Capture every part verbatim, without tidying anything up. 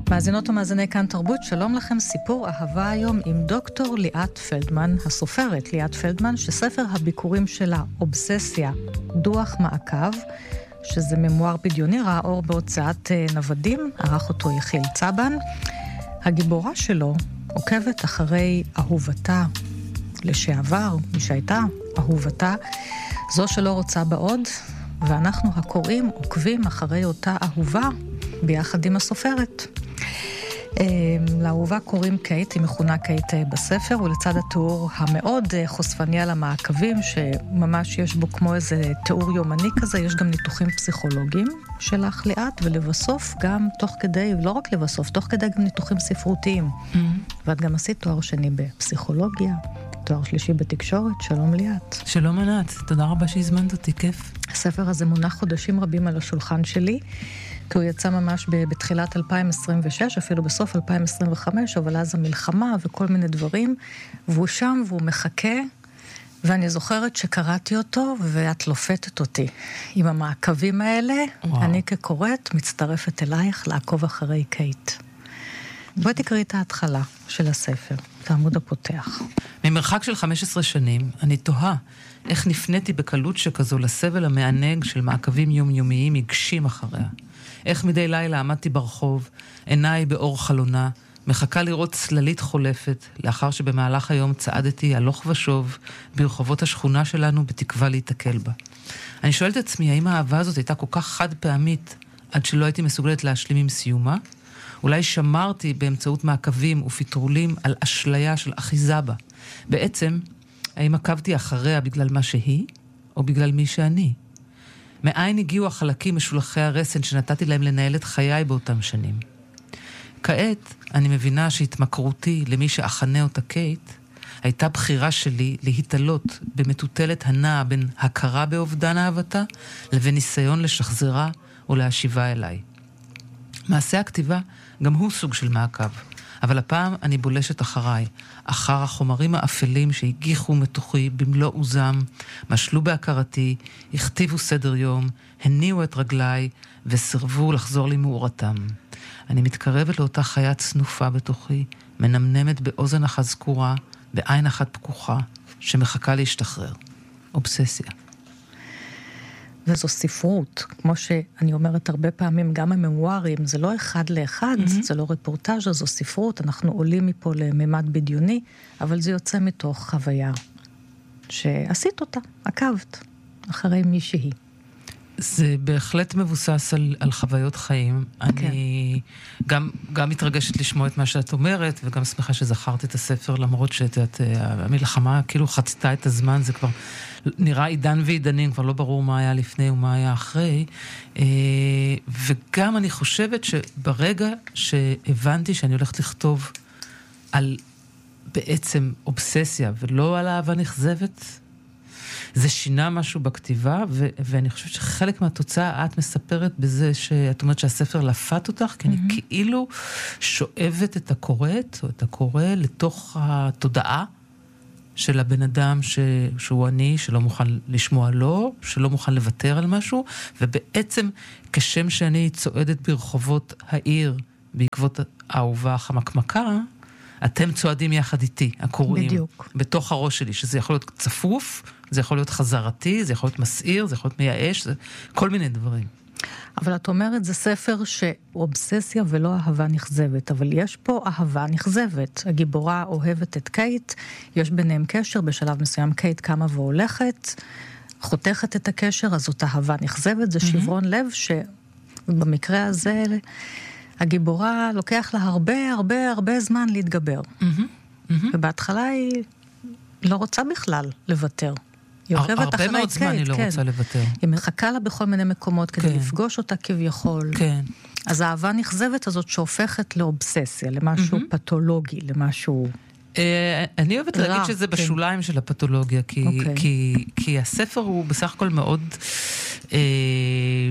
מאזינות ומאזיני כאן תרבות, שלום לכם, סיפור אהבה היום עם דוקטור ליאת פלדמן, הסופרת ליאת פלדמן, שספר הביקורים שלה, אובססיה, דוח מעקב, שזה ממואר בדיוני, ראה אור בהוצאת נוודים, ערך אותו יחיל צבן. הגיבורה שלו עוקבת אחרי אהובתה לשעבר, מי שהייתה אהובתה, זו שלא רוצה בעוד, ואנחנו הקוראים עוקבים אחרי אותה אהובה ביחד עם הסופרת. לאהובה קוראים קייט, היא מכונה קייט בספר, ולצד התיאור המאוד חושפני על המעקבים, שממש יש בו כמו איזה תיאור יומני כזה, יש גם ניתוחים פסיכולוגיים שלך ליאת, ולבסוף גם תוך כדי, לא רק לבסוף, תוך כדי גם ניתוחים ספרותיים. Mm-hmm. ואת גם עשית תואר שני בפסיכולוגיה, תואר שלישי בתקשורת. שלום ליאת. שלום ענת, תודה רבה שהזמנת אותי, כיף. הספר הזה מונח חודשים רבים על השולחן שלי, כי הוא יצא ממש בתחילת אלפיים עשרים ושש, אפילו בסוף אלפיים עשרים וחמש, אבל אז המלחמה וכל מיני דברים, והוא שם והוא מחכה, ואני זוכרת שקראתי אותו, ואת לופתת אותי עם המעקבים האלה. וואו. אני כקוראת מצטרפת אלייך לעקוב אחרי קייט. בואי תקראי את ההתחלה של הספר, את העמוד הפותח. ממרחק של חמש עשרה שנים, אני תוהה איך נפניתי בקלות שכזו לסבל המענג של מעקבים יומיומיים מגשים אחריה. איך מדי לילה עמדתי ברחוב, עיניי באור חלונה, מחכה לראות צללית חולפת, לאחר שבמהלך היום צעדתי הלוך ושוב ברחובות השכונה שלנו בתקווה להתקל בה. אני שואלת את עצמי, האם האהבה הזאת הייתה כל כך חד פעמית, עד שלא הייתי מסוגלת להשלים עם סיומה? אולי שמרתי באמצעות מעקבים ופתרולים על אשליה של אחיזה בה. בעצם, האם עקבתי אחריה בגלל מה שהיא, או בגלל מי שאני? מאין הגיעו החלקים משולחי הרסן שנתתי להם לנהל את חיי באותם שנים. כעת אני מבינה שהתמכרותי למי שאחנה אותה קייט, הייתה בחירה שלי להתעלות במטוטלת הנעה בין הכרה באובדן אהבתה, לבין ניסיון לשחזרה ולהשיבה אליי. מעשה הכתיבה גם הוא סוג של מעקב, אבל הפעם אני בולשת אחריי, אחר החומרים האפלים שהגיחו מתוכי במלוא עוזם, משלו בהכרתי, הכתיבו סדר יום, הניעו את רגליי וסרבו לחזור למאורתם. אני מתקרבת לאותה חיה צנופה בתוכי, מנמנמת באוזן אחת זקורה, בעין אחת פקוחה, שמחכה להשתחרר. אובססיה. וזו ספרות, כמו שאני אומרת הרבה פעמים, גם הממוארים, זה לא אחד לאחד, mm-hmm. זה לא רפורטאז', זו ספרות, אנחנו עולים מפה לממד בדיוני, אבל זה יוצא מתוך חוויה שעשית אותה, עקבת, אחרי מישהי. זה בהחלט מבוסס על, על חוויות חיים. Okay. אני גם, גם מתרגשת לשמוע את מה שאת אומרת, וגם שמחה שזכרת את הספר, למרות שאת, המלחמה כאילו חצתה את הזמן, זה כבר נראה עידן ועידנים, כבר לא ברור מה היה לפני ומה היה אחרי. וגם אני חושבת שברגע שהבנתי שאני הולכת לכתוב על בעצם אובססיה, ולא על אהבה נכזבת, זה שינה משהו בכתיבה, ו- ואני חושבת שחלק מהתוצאה את מספרת בזה שאת אומרת שהספר לפת אותך, כי mm-hmm. אני כאילו שואבת את הקוראת, או את הקורא, לתוך התודעה של הבן אדם ש- שהוא אני, שלא מוכן לשמוע לו, שלא מוכן לוותר על משהו, ובעצם כשם שאני צועדת ברחובות העיר, בעקבות האהובה החמקמקה, אתם צועדים יחד איתי, הקוראים. בדיוק. בתוך הראש שלי, שזה יכול להיות צפוף, זה יכול להיות חזרתי, זה יכול להיות מסעיר, זה יכול להיות מייאש, זה כל מיני דברים. אבל את אומרת, זה ספר שהוא אובססיה ולא אהבה נכזבת, אבל יש פה אהבה נכזבת. הגיבורה אוהבת את קייט, יש ביניהם קשר, בשלב מסוים קייט קמה והולכת, חותכת את הקשר, אז זאת אהבה נכזבת, זה שברון לב שבמקרה הזה הגיבורה לוקח לה הרבה הרבה הרבה זמן להתגבר. ובהתחלה היא לא רוצה בכלל לוותר. הרבה מאוד זמן היא לא רוצה לוותר. היא מחכה לה בכל מיני מקומות כדי לפגוש אותה כביכול. כן. אז האהבה נכזבת הזאת שהופכת לאובססיה, למשהו פתולוגי, למשהו... אני אוהבת להגיד שזה בשוליים של הפתולוגיה, כי הספר הוא בסך הכל מאוד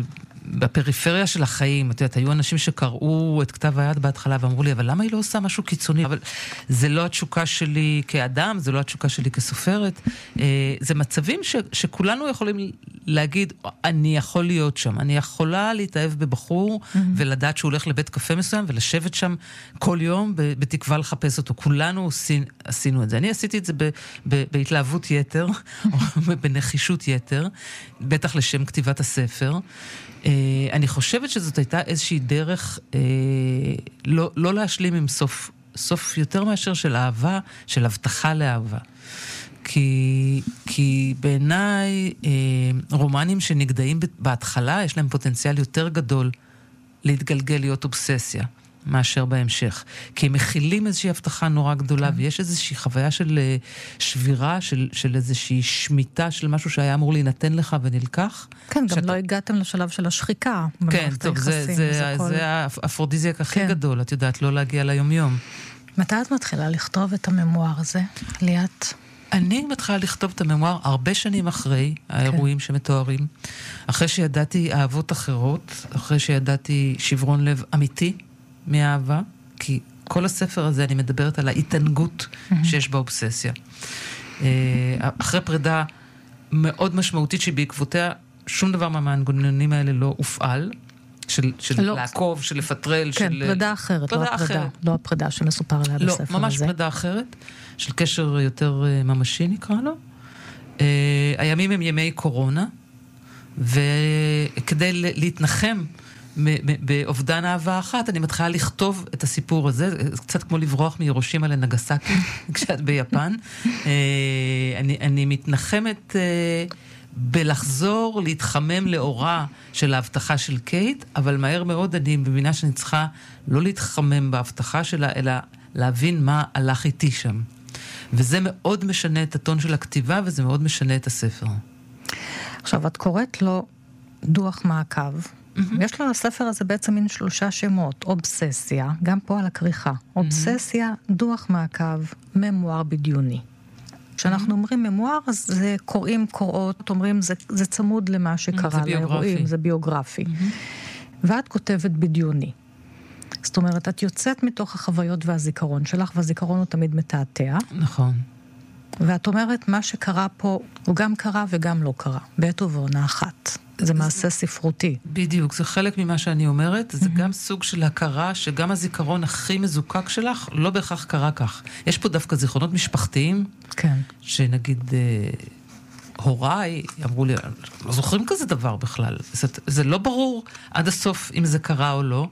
בפריפריה של החיים, את יודעת, היו אנשים שקראו את כתב היד בהתחלה ואמרו לי, אבל למה היא לא עושה משהו קיצוני? אבל זה לא התשוקה שלי כאדם, זה לא התשוקה שלי כסופרת. זה מצבים ש, שכולנו יכולים להגיד, אני יכול להיות שם, אני יכולה להתאהב בבחור mm-hmm. ולדעת שהוא הולך לבית קפה מסוים ולשבת שם כל יום בתקווה לחפש אותו. כולנו עושים, עשינו את זה. אני עשיתי את זה ב, ב, בהתלהבות יתר, או בנחישות יתר, בטח לשם כתיבת הספר. אני חושבת שזאת הייתה איזושהי דרך לא, לא להשלים עם סוף, סוף יותר מאשר של אהבה, של הבטחה לאהבה. כי, כי בעיניי רומנים שנגדעים בהתחלה, יש להם פוטנציאל יותר גדול להתגלגל להיות אובססיה. מאשר בהמשך. כי הם מכילים איזושהי הבטחה נורא גדולה, ויש איזושהי חוויה של שבירה, של, של איזושהי שמיטה, של משהו שהיה אמור להינתן לך ונלקח. כן, גם לא הגעתם לשלב של השחיקה. כן, טוב, זה, זה, זה האפרודיזיאק הכי גדול, את יודעת, לא להגיע ליום-יום. מתי את מתחילה לכתוב את הממואר הזה, ליאת? אני מתחילה לכתוב את הממואר הרבה שנים אחרי האירועים שמתוארים, אחרי שידעתי אהבות אחרות, אחרי שידעתי שברון לב אמיתי, מאהבה, כי כל הספר הזה אני מדברת על ההתענגות שיש באובססיה. אחרי פרידה מאוד משמעותית שבעקבותיה שום דבר מהמנגנונים האלה לא הופעל, של, של לא. לעקוב, של לפטרל, כן, של... פרידה אחרת, פרידה לא הפרידה, אחרת. לא הפרידה שמסופר עליה לא, בספר ממש הזה. פרידה אחרת, של קשר יותר ממשי נקרא לו. הימים הם ימי קורונה, וכדי להתנחם באובדן אהבה אחת, אני מתחילה לכתוב את הסיפור הזה, קצת כמו לברוח מירושימה לנגסקי, כשאת ביפן. אני, אני מתנחמת בלחזור, להתחמם לאורה של ההבטחה של קייט, אבל מהר מאוד אני מבינה שאני צריכה לא להתחמם בהבטחה שלה, אלא להבין מה הלך איתי שם. וזה מאוד משנה את הטון של הכתיבה, וזה מאוד משנה את הספר. עכשיו, את קוראת לו דוח מעקב, יש לו לספר הזה בעצם מין שלושה שמות, אובססיה, גם פה על הכריכה, אובססיה, דוח מעקב, ממואר בדיוני. כשאנחנו אומרים ממואר, אז זה קוראים, קוראות, אומרים, זה, זה צמוד למה שקרה לאירועים, זה ביוגרפי. ואת כותבת בדיוני. זאת אומרת, את יוצאת מתוך החוויות והזיכרון שלך, והזיכרון הוא תמיד מתעתע. נכון. ואת אומרת, מה שקרה פה, הוא גם קרה וגם לא קרה, בעת ובעונה אחת. זה מעשה ספרותי. בדיוק, זה חלק ממה שאני אומרת, זה גם סוג של הכרה, שגם הזיכרון הכי מזוקק שלך, לא בהכרח קרה כך. יש פה דווקא זיכרונות משפחתיים, כן. שנגיד, הוריי אמרו לי, לא זוכרים כזה דבר בכלל. זה, זה לא ברור עד הסוף אם זה קרה או לא.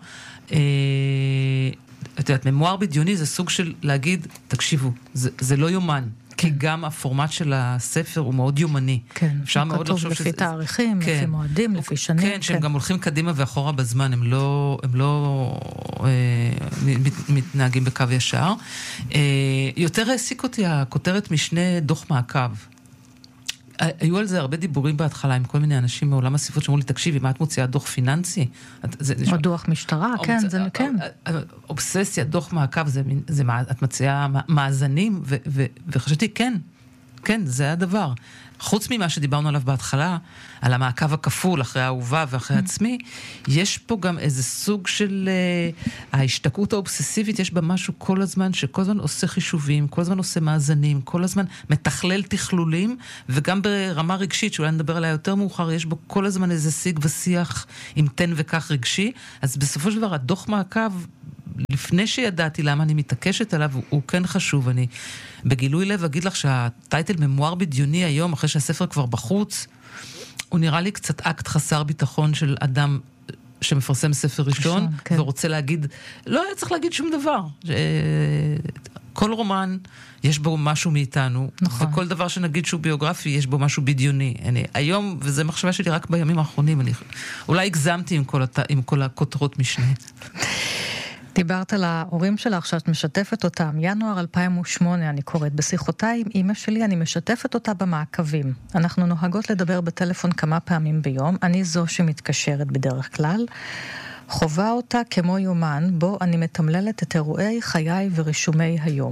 את יודעת, ממואר בדיוני זה סוג של להגיד, תקשיבו, זה, זה לא יומן. כי גם הפורמט של הספר הוא מאוד יומני. כן, אפשר מאוד לחשוב לפי תאריכים, כן. לפי מועדים, לפי שנים. כן, שהם כן. גם הולכים קדימה ואחורה בזמן, הם לא, הם לא אה, מתנהגים בקו ישר. אה, יותר העסיק אותי הכותרת משנה דוח מעקב. היו על זה הרבה דיבורים בהתחלה עם כל מיני אנשים מעולם הספרות שאמרו לי, תקשיבי, מה את מוציאה? דוח פיננסי? או דוח משטרה, כן, זה כן. אובססיה, דוח מעקב, את מציעה מאזנים, וחשבתי, כן, כן, זה הדבר. חוץ ממה שדיברנו עליו בהתחלה, על המעקב הכפול אחרי האהובה ואחרי עצמי, יש פה גם איזה סוג של uh, ההשתקעות האובססיבית, יש בה משהו כל הזמן, שכל הזמן עושה חישובים, כל הזמן עושה מאזנים, כל הזמן מתכלל תכלולים, וגם ברמה רגשית, שאולי נדבר עליה יותר מאוחר, יש בו כל הזמן איזה שיג ושיח עם תן וכך רגשי, אז בסופו של דבר הדוח מעקב, לפני שידעתי למה אני מתעקשת עליו, הוא, הוא כן חשוב. אני בגילוי לב אגיד לך שהטייטל ממואר בדיוני היום, אחרי שהספר כבר בחוץ, הוא נראה לי קצת אקט חסר ביטחון של אדם שמפרסם ספר ראשון, ראשון כן. ורוצה להגיד, לא היה צריך להגיד שום דבר. כל רומן יש בו משהו מאיתנו, נכון. וכל דבר שנגיד שהוא ביוגרפי, יש בו משהו בדיוני. אני, היום, וזה מחשבה שלי רק בימים האחרונים, אני, אולי הגזמתי עם כל, הת, עם כל הכותרות משנה. דיברת על ההורים שלך שאת משתפת אותם. ינואר אלפיים ושמונה אני קוראת. בשיחותיי עם אמא שלי אני משתפת אותה במעקבים. אנחנו נוהגות לדבר בטלפון כמה פעמים ביום. אני זו שמתקשרת בדרך כלל. חובה אותה כמו יומן בו אני מתמללת את אירועי חיי ורישומי היום.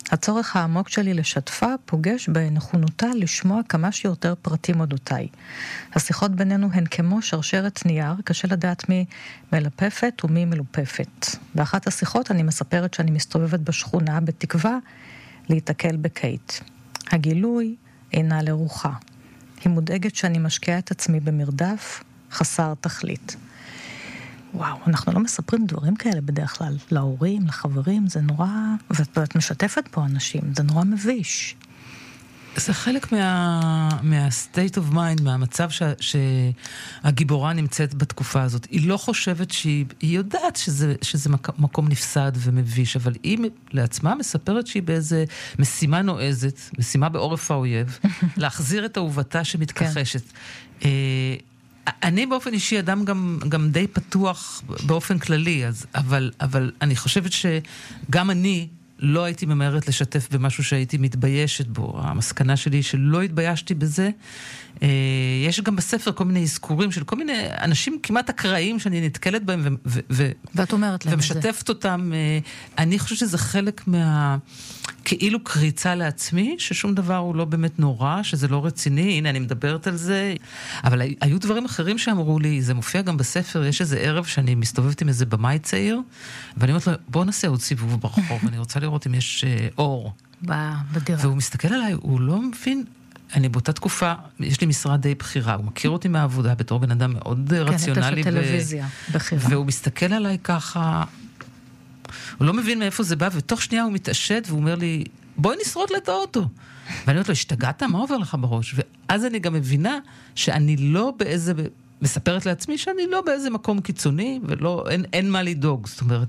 הצורך העמוק שלי לשתפה פוגש בנכונותה לשמוע כמה שיותר פרטים אודותיי. השיחות בינינו הן כמו שרשרת נייר, קשה לדעת מי מלפפת ומי מלופפת. באחת השיחות אני מספרת שאני מסתובבת בשכונה בתקווה להתקל בקייט. הגילוי אינה לרוחה. היא מודאגת שאני משקיעה את עצמי במרדף חסר תכלית. וואו, אנחנו לא מספרים דברים כאלה בדרך כלל, להורים, לחברים, זה נורא, ואת משתפת פה אנשים, זה נורא מביש. זה חלק מה, מה-state of mind, מהמצב ש, שהגיבורה נמצאת בתקופה הזאת. היא לא חושבת שהיא, היא יודעת שזה, שזה מקום נפסד ומביש, אבל היא לעצמה מספרת שהיא באיזה משימה נועזת, משימה בעורף האויב, להחזיר את אהובתה שמתכחשת. כן. אני באופן אישי אדם גם, גם די פתוח באופן כללי, אז, אבל, אבל אני חושבת שגם אני לא הייתי ממהרת לשתף במשהו שהייתי מתביישת בו. המסקנה שלי היא שלא התביישתי בזה. יש גם בספר כל מיני אזכורים של כל מיני אנשים כמעט אקראיים שאני נתקלת בהם ו- ו- ו- ואת אומרת להם ומשתפת זה. אותם. אני חושבת שזה חלק מה... כאילו קריצה לעצמי, ששום דבר הוא לא באמת נורא, שזה לא רציני, הנה אני מדברת על זה, אבל היו דברים אחרים שאמרו לי, זה מופיע גם בספר, יש איזה ערב שאני מסתובבת עם איזה במאי צעיר, ואני אומרת לו, בוא נעשה עוד סיבוב ברחוב, אני רוצה לראות אם יש uh, אור. בדירה. והוא מסתכל עליי, הוא לא מבין, אני באותה תקופה, יש לי משרד די בחירה, הוא מכיר אותי מהעבודה בתור בן אדם מאוד כן, רציונלי. כן, את הטלוויזיה, ו... בחירה. והוא מסתכל עליי ככה, הוא לא מבין מאיפה זה בא, ותוך שנייה הוא מתעשת, והוא אומר לי, בואי נשרוד את האוטו. ואני אומרת לו, השתגעת? מה עובר לך בראש? ואז אני גם מבינה שאני לא באיזה, מספרת לעצמי שאני לא באיזה מקום קיצוני, ולא, אין, אין מה לדאוג. זאת אומרת,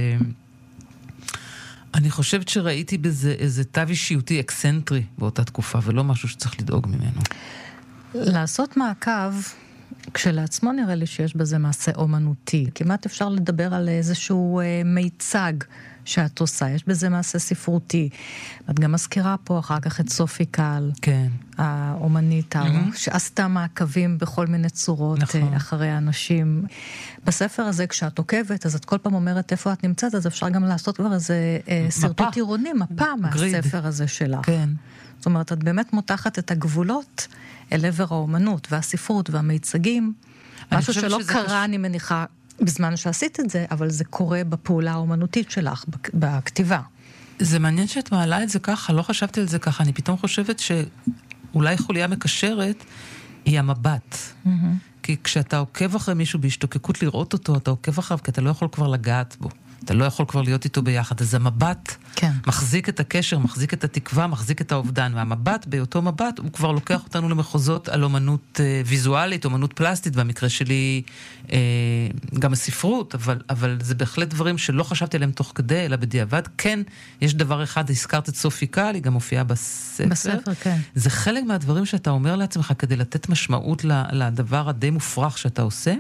אני חושבת שראיתי בזה איזה תו אישיותי אקסנטרי באותה תקופה, ולא משהו שצריך לדאוג ממנו. לעשות מעקב, כשלעצמו נראה לי שיש בזה מעשה אומנותי. כמעט אפשר לדבר על איזשהו אה, מיצג שאת עושה. יש בזה מעשה ספרותי. את גם מזכירה פה אחר כך את סופי קל. כן. האומנית, mm-hmm. שעשתה מעקבים בכל מיני צורות נכון. אה, אחרי האנשים. בספר הזה, כשאת עוקבת, אז את כל פעם אומרת איפה את נמצאת, אז אפשר גם לעשות כבר איזה אה, סרטוט עירוני, מפה מהספר הזה שלך. כן. זאת אומרת, את באמת מותחת את הגבולות אל עבר האומנות והספרות והמיצגים. משהו שלא קרה, קש... אני מניחה, בזמן שעשית את זה, אבל זה קורה בפעולה האומנותית שלך, בכתיבה. זה מעניין שאת מעלה את זה ככה, לא חשבתי על זה ככה. אני פתאום חושבת שאולי חוליה מקשרת היא המבט. Mm-hmm. כי כשאתה עוקב אחרי מישהו בהשתוקקות לראות אותו, אתה עוקב אחריו, כי אתה לא יכול כבר לגעת בו. אתה לא יכול כבר להיות איתו ביחד. אז המבט כן. מחזיק את הקשר, מחזיק את התקווה, מחזיק את האובדן. והמבט, באותו מבט, הוא כבר לוקח אותנו למחוזות על אומנות אה, ויזואלית, אומנות פלסטית, במקרה שלי אה, גם הספרות, אבל, אבל זה בהחלט דברים שלא חשבתי עליהם תוך כדי, אלא בדיעבד. כן, יש דבר אחד, הזכרת את סופי קל, היא גם מופיעה בספר. בספר, כן. זה חלק מהדברים שאתה אומר לעצמך, כדי לתת משמעות לדבר הדי מופרך שאתה עושה.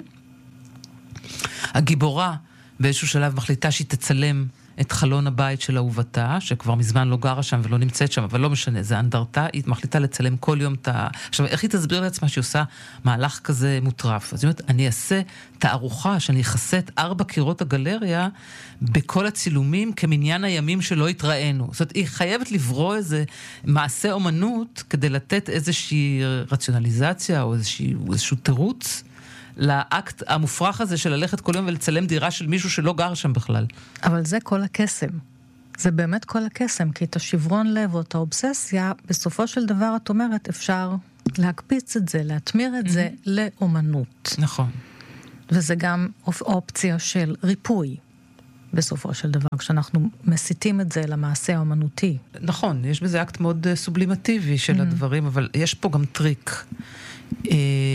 הגיבורה, באיזשהו שלב מחליטה שהיא תצלם את חלון הבית של אהובתה, שכבר מזמן לא גרה שם ולא נמצאת שם, אבל לא משנה, זה אנדרטה, היא מחליטה לצלם כל יום את ה... עכשיו, איך היא תסביר לעצמה שהיא עושה מהלך כזה מוטרף? אז היא אומרת, אני אעשה תערוכה, שאני אכסה את ארבע קירות הגלריה, בכל הצילומים כמניין הימים שלא התראינו. זאת אומרת, היא חייבת לברוא איזה מעשה אומנות, כדי לתת איזושהי רציונליזציה, או איזשהו, איזשהו תירוץ, לאקט המופרך הזה של ללכת כל יום ולצלם דירה של מישהו שלא גר שם בכלל. אבל זה כל הקסם. זה באמת כל הקסם, כי את השברון לב או את האובססיה, בסופו של דבר את אומרת, אפשר להקפיץ את זה, להתמיר את זה לאומנות. נכון. וזה גם אופציה של ריפוי, בסופו של דבר, כשאנחנו מסיתים את זה למעשה האומנותי. נכון, יש בזה אקט מאוד סובלימטיבי של הדברים, אבל יש פה גם טריק. אה...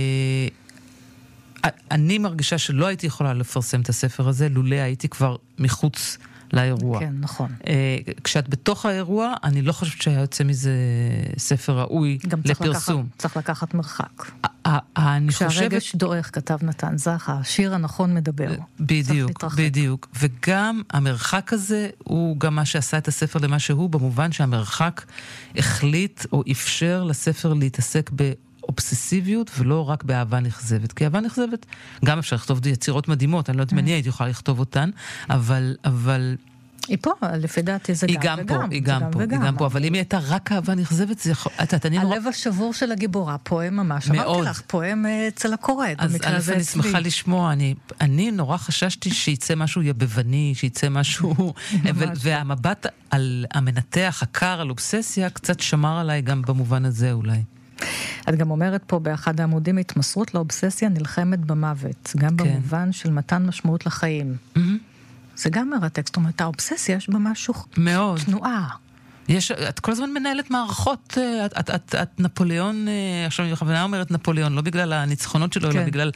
אני מרגישה שלא הייתי יכולה לפרסם את הספר הזה, לולא הייתי כבר מחוץ לאירוע. כן, נכון. כשאת בתוך האירוע, אני לא חושבת שהיה יוצא מזה ספר ראוי לפרסום. גם צריך לקחת מרחק. אני חושבת... כשהרגש דורך, כתב נתן זך, השיר הנכון מדבר. בדיוק, בדיוק. וגם המרחק הזה, הוא גם מה שעשה את הספר למה שהוא, במובן שהמרחק החליט או אפשר לספר להתעסק ב... אובססיביות ולא רק באהבה נכזבת. כי אהבה נכזבת, גם אפשר לכתוב יצירות מדהימות, אני לא יודעת אם אני הייתי יכולה לכתוב אותן, אבל, אבל היא פה, לפי דעתי זה היא גם גם פה, וגם. היא גם פה, היא גם פה, אבל אם היא הייתה רק אהבה נכזבת, זה יכול... הלב השבור של הגיבורה, פועם ממש. אמרתי לך, פועם אצל הקורא, במקרה הזה אצלי. אז אני שמחה לשמוע, אני נורא חששתי שיצא משהו יבבני, שיצא משהו... והמבט על המנתח, הקר, על אובססיה, קצת שמר עליי גם במובן הזה אולי. את גם אומרת פה באחד העמודים, התמסרות לאובססיה נלחמת במוות, גם במובן של מתן משמעות לחיים. זה גם מרתק, זאת אומרת, האובססיה יש בה משהו מאוד. תנועה. יש, את כל הזמן מנהלת מערכות, את, את, את, את נפוליאון, עכשיו אני בכוונה אומרת נפוליאון, לא בגלל הניצחונות שלו, כן. אלא בגלל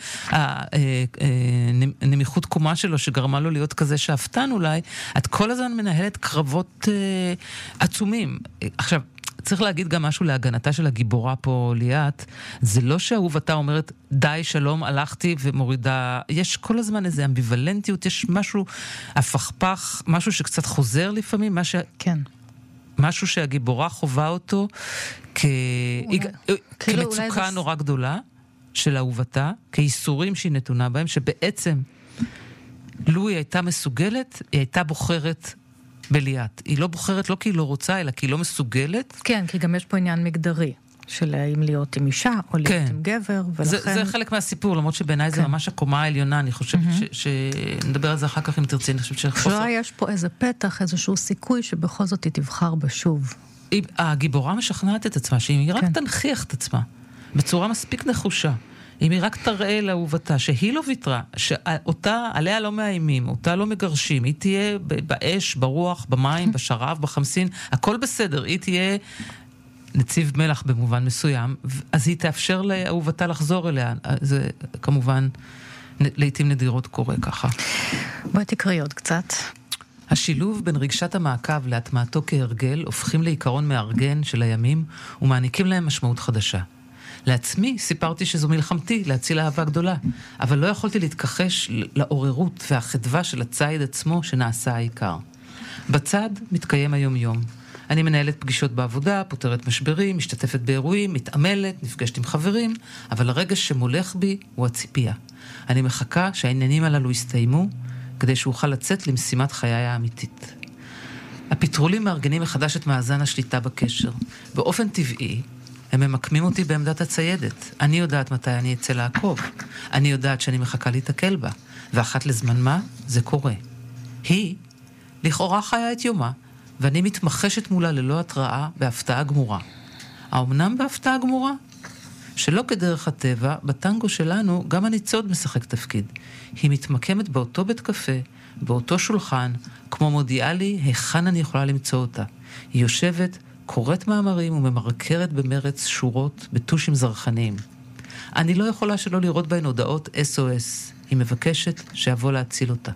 הנמיכות קומה שלו, שגרמה לו להיות כזה שאפתן אולי, את כל הזמן מנהלת קרבות עצומים. עכשיו, צריך להגיד גם משהו להגנתה של הגיבורה פה, ליאת, זה לא שאהובתה אומרת, די, שלום, הלכתי ומורידה, יש כל הזמן איזו אמביוולנטיות, יש משהו, הפכפך, משהו שקצת חוזר לפעמים, מה ש... כן. משהו שהגיבורה חובה אותו כ... כמצוקה נורא גדולה של אהובתה, כייסורים שהיא נתונה בהם, שבעצם, לו היא הייתה מסוגלת, היא הייתה בוחרת בליאת. היא לא בוחרת לא כי היא לא רוצה, אלא כי היא לא מסוגלת. כן, כי גם יש פה עניין מגדרי, של אם להיות עם אישה, או להיות כן. עם גבר, ולכן... זה, זה חלק מהסיפור, למרות שבעיניי כן. זה ממש הקומה העליונה, אני חושבת mm-hmm. ש... שנדבר על זה אחר כך אם תרצי, אני חושבת שחוסר... שאולי יש פה איזה פתח, איזשהו סיכוי, שבכל זאת היא תבחר בשוב. היא, הגיבורה משכנעת את עצמה, שאם היא רק כן. תנכיח את עצמה, בצורה מספיק נחושה, אם היא רק תראה לאהובתה, שהיא לא ויתרה, שאותה, עליה לא מאיימים, אותה לא מגרשים, היא תהיה באש, ברוח, במים, בשרב, בחמסין, הכל בסדר, היא תהיה נציב מלח במובן מסוים, אז היא תאפשר לאהובתה לחזור אליה. זה כמובן, לעתים נדירות קורה ככה. בואי תקראי עוד קצת. השילוב בין רגשת המעקב להטמעתו כהרגל, הופכים לעיקרון מארגן של הימים, ומעניקים להם משמעות חדשה. לעצמי סיפרתי שזו מלחמתי להציל אהבה גדולה, אבל לא יכולתי להתכחש לעוררות והחדווה של הצייד עצמו שנעשה העיקר. בצד מתקיים היום יום. אני מנהלת פגישות בעבודה, פותרת משברים, משתתפת באירועים, מתעמלת, נפגשת עם חברים, אבל הרגש שמולך בי הוא הציפייה. אני מחכה שהעניינים הללו יסתיימו, כדי שאוכל לצאת למשימת חיי האמיתית. הפתרולים מארגנים מחדש את מאזן השליטה בקשר. באופן טבעי, הם ממקמים אותי בעמדת הציידת. אני יודעת מתי אני אצא לעקוב. אני יודעת שאני מחכה להתקל בה. ואחת לזמן מה, זה קורה. היא, לכאורה חיה את יומה, ואני מתמחשת מולה ללא התראה בהפתעה גמורה. האמנם בהפתעה גמורה? שלא כדרך הטבע, בטנגו שלנו גם הניצוד משחק תפקיד. היא מתמקמת באותו בית קפה, באותו שולחן, כמו מודיעה לי היכן אני יכולה למצוא אותה. היא יושבת, קוראת מאמרים וממרקרת במרץ שורות בטושים זרחניים. אני לא יכולה שלא לראות בהן הודעות אס או אס. היא מבקשת שאבוא להציל אותה.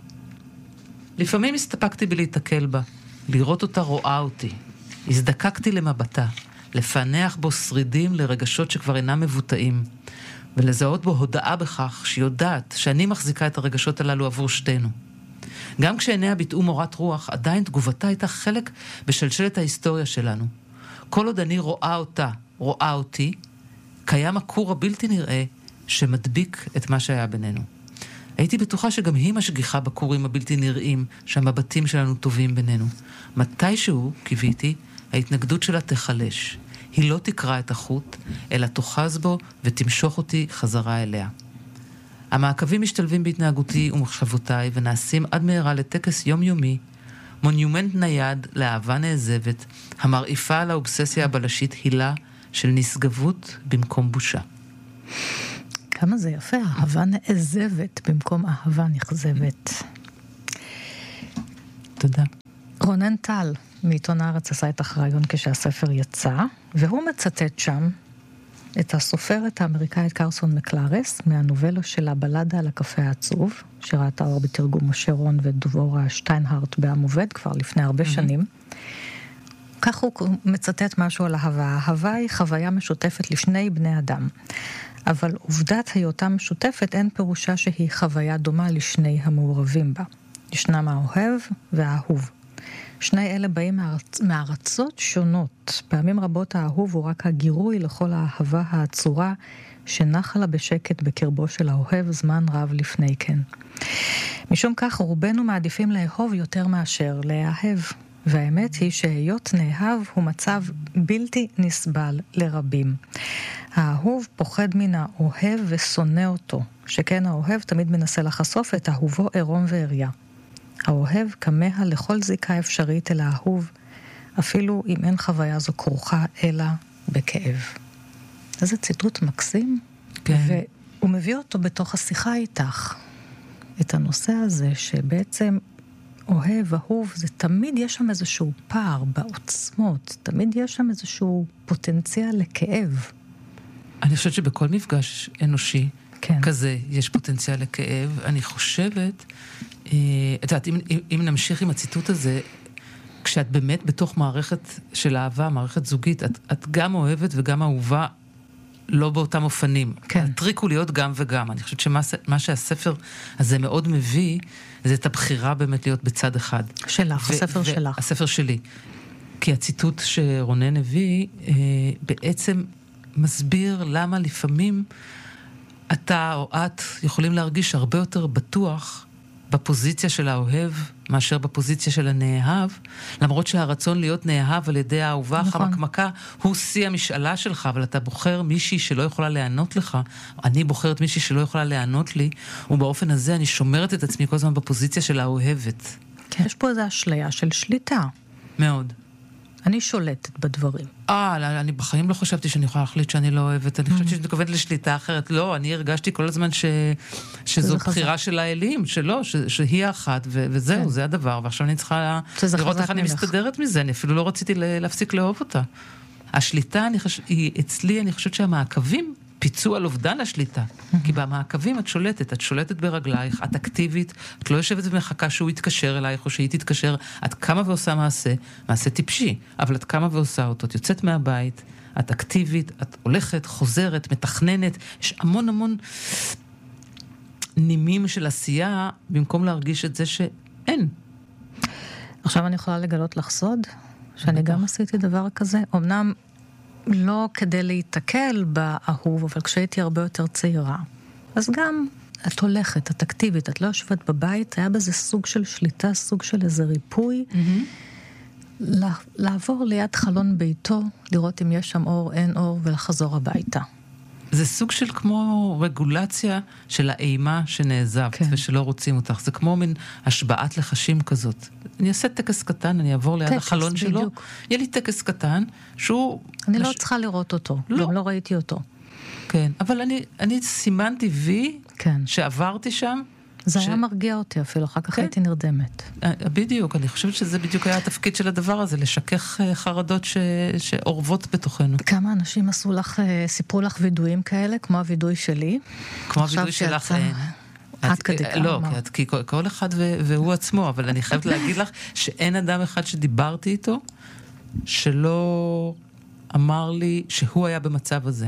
לפעמים הסתפקתי בלהתקל בה, לראות אותה רואה אותי. הזדקקתי למבטה, לפענח בו שרידים לרגשות שכבר אינם מבוטאים, ולזהות בו הודעה בכך שיודעת שאני מחזיקה את הרגשות הללו עבור שתינו. גם כשעיניה ביטאו מורת רוח, עדיין תגובתה הייתה חלק בשלשלת ההיסטוריה שלנו. כל עוד אני רואה אותה, רואה אותי, קיים הכור הבלתי נראה שמדביק את מה שהיה בינינו. הייתי בטוחה שגם היא משגיחה בכורים הבלתי נראים שהמבטים שלנו טובים בינינו. מתישהו, קיוויתי, ההתנגדות שלה תחלש. היא לא תקרא את החוט, אלא תוחז בו ותמשוך אותי חזרה אליה. המעקבים משתלבים בהתנהגותי ומחשבותיי ונעשים עד מהרה לטקס יומיומי, מונומנט נייד לאהבה נעזבת, המרעיפה על האובססיה הבלשית הילה של נשגבות במקום בושה. כמה זה יפה, אהבה נעזבת במקום אהבה נכזבת. תודה. רונן טל, מעיתון הארץ, עשה את החריון כשהספר יצא, והוא מצטט שם את הסופרת האמריקאית קרסון מקלרס, מהנובלה של הבלדה על הקפה העצוב, שראתה אור בתרגום משה רון ודבורה שטיינהרט בעם עובד כבר לפני הרבה mm-hmm. שנים. כך הוא מצטט משהו על אהבה. אהבה היא חוויה משותפת לשני בני אדם. אבל עובדת היותה משותפת אין פירושה שהיא חוויה דומה לשני המעורבים בה. ישנם האוהב והאהוב. שני אלה באים מארצ... מארצות שונות. פעמים רבות האהוב הוא רק הגירוי לכל האהבה העצורה שנחה לה בשקט בקרבו של האוהב זמן רב לפני כן. משום כך רובנו מעדיפים לאהוב יותר מאשר לאהב. והאמת היא שהיות נאהב הוא מצב בלתי נסבל לרבים. האהוב פוחד מן האוהב ושונא אותו, שכן האוהב תמיד מנסה לחשוף את אהובו עירום ועריה. האוהב כמה לכל זיקה אפשרית אל האהוב, אפילו אם אין חוויה זו כרוכה אלא בכאב. איזה ציטוט מקסים, כן. והוא מביא אותו בתוך השיחה איתך. את הנושא הזה שבעצם אוהב, אהוב, זה תמיד יש שם איזשהו פער בעוצמות, תמיד יש שם איזשהו פוטנציאל לכאב. אני חושבת שבכל מפגש אנושי כן. כזה יש פוטנציאל לכאב. אני חושבת, אה, את יודעת, אם, אם נמשיך עם הציטוט הזה, כשאת באמת בתוך מערכת של אהבה, מערכת זוגית, את, את גם אוהבת וגם אהובה, לא באותם אופנים. כן. הטריק הוא להיות גם וגם. אני חושבת שמה מה שהספר הזה מאוד מביא, זה את הבחירה באמת להיות בצד אחד. שלך, ו- הספר ו- שלך. הספר שלי. כי הציטוט שרונן הביא, אה, בעצם מסביר למה לפעמים אתה או את יכולים להרגיש הרבה יותר בטוח בפוזיציה של האוהב, מאשר בפוזיציה של הנאהב, למרות שהרצון להיות נאהב על ידי האהובה נכון. החמקמקה, הוא שיא המשאלה שלך, אבל אתה בוחר מישהי שלא יכולה לענות לך, אני בוחרת מישהי שלא יכולה לענות לי, ובאופן הזה אני שומרת את עצמי כל הזמן בפוזיציה של האוהבת. כן. יש פה איזו אשליה של שליטה. מאוד. אני שולטת בדברים. אה, אני בחיים לא חשבתי שאני יכולה להחליט שאני לא אוהבת, אני חושבת שאני מתכוונת לשליטה אחרת. לא, אני הרגשתי כל הזמן ש... שזו בחירה של האלים, שלא, ש... שהיא האחת, ו... וזהו, זה הדבר, ועכשיו אני צריכה לראות איך אני מסתדרת מזה, אני אפילו לא רציתי להפסיק לאהוב אותה. השליטה אני חוש... היא אצלי, אני חושבת שהמעקבים פיצו על אובדן השליטה, כי במעקבים את שולטת, את שולטת ברגלייך, את אקטיבית, את לא יושבת ומחכה שהוא יתקשר אלייך או שהיא תתקשר, את קמה ועושה מעשה, מעשה טיפשי, אבל את קמה ועושה אותו, את יוצאת מהבית, את אקטיבית, את הולכת, חוזרת, מתכננת, יש המון המון נימים של עשייה, במקום להרגיש את זה שאין. עכשיו אני יכולה לגלות לך סוד, שאני גם עשיתי דבר כזה, אמנם לא כדי להתקל באהוב, אבל כשהייתי הרבה יותר צעירה. אז גם את הולכת, את אקטיבית, את לא יושבת בבית, היה בזה סוג של שליטה, סוג של איזה ריפוי, mm-hmm. לעבור ליד חלון ביתו, לראות אם יש שם אור, אין אור, ולחזור הביתה. זה סוג של כמו רגולציה של האימה שנעזבת, כן. ושלא רוצים אותך. זה כמו מין השבעת לחשים כזאת. אני אעשה טקס קטן, אני אעבור ליד טקס, החלון בדיוק. שלו, יהיה לי טקס קטן, שהוא... אני לש... לא צריכה לראות אותו, לא. גם לא ראיתי אותו. כן, אבל אני, אני סימנתי וי, כן. שעברתי שם. זה ש... היה מרגיע אותי אפילו, אחר כך כן. הייתי נרדמת. בדיוק, אני חושבת שזה בדיוק היה התפקיד של הדבר הזה, לשכך חרדות ש... שאורבות בתוכנו. כמה אנשים עשו לך, סיפרו לך וידויים כאלה, כמו הוידוי שלי. כמו הוידוי שלך אין. עד כדי כמה. לא, כי כל אחד והוא עצמו, אבל אני חייבת להגיד לך שאין אדם אחד שדיברתי איתו, שלא אמר לי שהוא היה במצב הזה.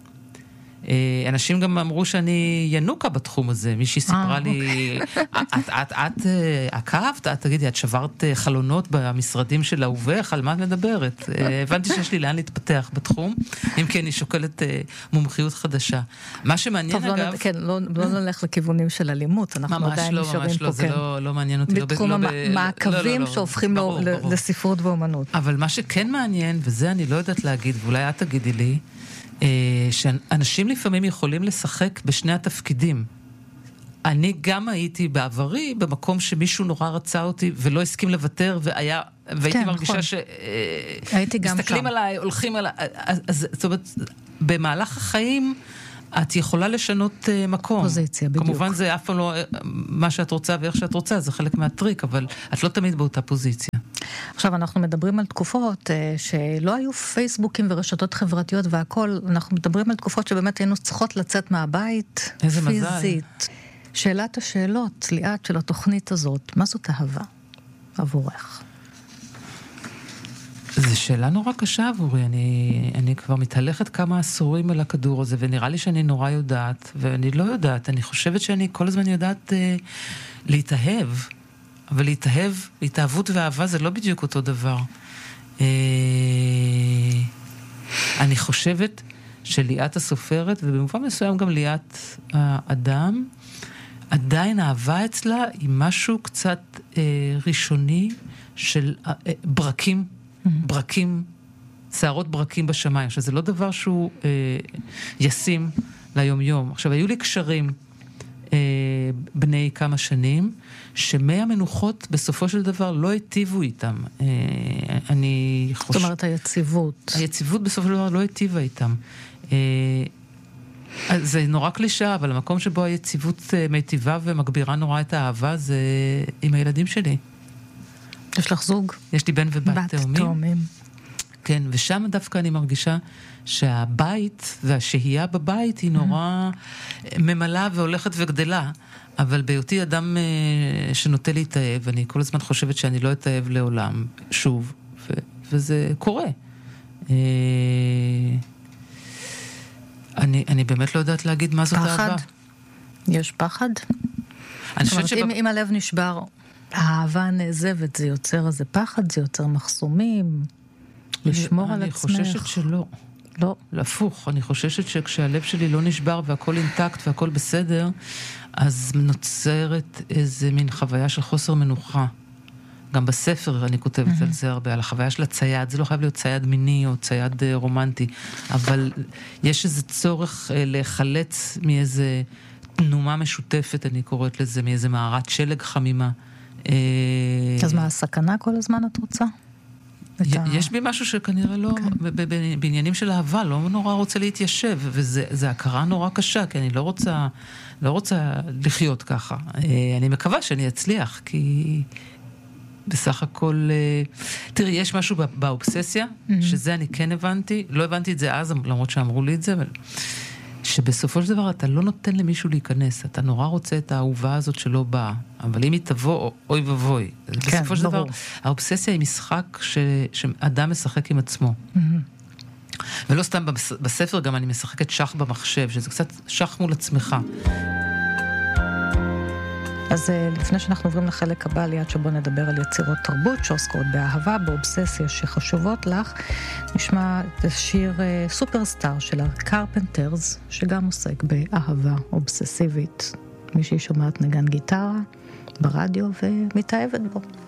אנשים גם אמרו שאני ינוקה בתחום הזה. מישהי סיפרה לי, את עקבת, תגידי, את שברת חלונות במשרדים של אהובך, על מה את מדברת? הבנתי שיש לי לאן להתפתח בתחום, אם כן אני שוקלת מומחיות חדשה. מה שמעניין אגב... כן, לא נלך לכיוונים של אלימות, אנחנו עדיין נשארים פה. ממש לא, זה לא מעניין אותי. בתחום המעקבים שהופכים לספרות ואומנות. אבל מה שכן מעניין, וזה אני לא יודעת להגיד, ואולי את תגידי לי, שאנשים לפעמים יכולים לשחק בשני התפקידים. אני גם הייתי בעברי במקום שמישהו נורא רצה אותי ולא הסכים לוותר, והיה, והייתי כן, מרגישה נכון. ש... הייתי גם מסתכלים שם. עליי, הולכים עליי, אז זאת אומרת, במהלך החיים את יכולה לשנות מקום. פוזיציה, בדיוק. כמובן זה אף פעם לא מה שאת רוצה ואיך שאת רוצה, זה חלק מהטריק, אבל את לא תמיד באותה פוזיציה. עכשיו אנחנו מדברים על תקופות שלא היו פייסבוקים ורשתות חברתיות והכל, אנחנו מדברים על תקופות שבאמת היינו צריכות לצאת מהבית איזה פיזית. מזל. שאלת השאלות, ליאת, של התוכנית הזאת, מה זאת אהבה עבורך? זו שאלה נורא קשה עבורי, אני, אני כבר מתהלכת כמה עשורים על הכדור הזה, ונראה לי שאני נורא יודעת, ואני לא יודעת, אני חושבת שאני כל הזמן יודעת אה, להתאהב, אבל להתאהב, התאהבות ואהבה זה לא בדיוק אותו דבר. אה, אני חושבת של ליאת הסופרת, ובמובן מסוים גם ליאת האדם, עדיין אהבה אצלה היא משהו קצת אה, ראשוני של אה, ברקים, mm-hmm. ברקים, שערות ברקים בשמיים. שזה לא דבר שהוא אה, ישים ליום יום. עכשיו, היו לי קשרים אה, בני כמה שנים, שמי המנוחות בסופו של דבר לא היטיבו איתם. אה, אני חושב... זאת אומרת, היציבות. היציבות בסופו של דבר לא היטיבה איתם. אה, זה נורא קלישה, אבל המקום שבו היציבות מיטיבה ומגבירה נורא את האהבה, זה עם הילדים שלי. יש לך זוג? יש לי בן ובת תאומים. בת תאומים. כן, ושם דווקא אני מרגישה שהבית והשהייה בבית היא נורא ממלאה והולכת וגדלה. אבל בהיותי אדם שנוטה להתאהב, אני כל הזמן חושבת שאני לא אתאהב לעולם, שוב, ו- וזה קורה. אני, אני באמת לא יודעת להגיד מה זאת פחד? אהבה. יש פחד? זאת אומרת, שבא... אם, אם הלב נשבר, האהבה נעזבת, זה יוצר איזה פחד, זה יוצר מחסומים, לשמור אני, על אני עצמך. אני חוששת שלא. לא. להפוך, אני חוששת שכשהלב שלי לא נשבר והכל אינטקט והכל בסדר, אז נוצרת איזה מין חוויה של חוסר מנוחה. גם בספר אני כותבת mm-hmm. על זה הרבה, על החוויה של הצייד, זה לא חייב להיות צייד מיני או צייד uh, רומנטי, אבל יש איזה צורך uh, להיחלץ מאיזה תנומה משותפת, אני קוראת לזה, מאיזה מערת שלג חמימה. Uh, אז מה, הסכנה כל הזמן את רוצה? י- ה... יש בי משהו שכנראה לא, okay. ב- ב- בעניינים של אהבה, לא נורא רוצה להתיישב, וזה הכרה נורא קשה, כי אני לא רוצה, לא רוצה לחיות ככה. Uh, אני מקווה שאני אצליח, כי... בסך הכל, תראי, יש משהו באובססיה, mm-hmm. שזה אני כן הבנתי, לא הבנתי את זה אז, למרות שאמרו לי את זה, אבל שבסופו של דבר אתה לא נותן למישהו להיכנס, אתה נורא רוצה את האהובה הזאת שלא באה, אבל אם היא תבוא, אוי ובוי. כן, בסופו של דבר, האובססיה היא משחק ש, שאדם משחק עם עצמו. Mm-hmm. ולא סתם בספר, גם אני משחקת שח במחשב, שזה קצת שח מול עצמך. אז לפני שאנחנו עוברים לחלק הבא, ליד שבו נדבר על יצירות תרבות שעוסקות באהבה, באובססיה שחשובות לך, נשמע את השיר סופרסטאר של הקרפנטרס, שגם עוסק באהבה אובססיבית. מישהי שומעת נגן גיטרה ברדיו ומתאהבת בו.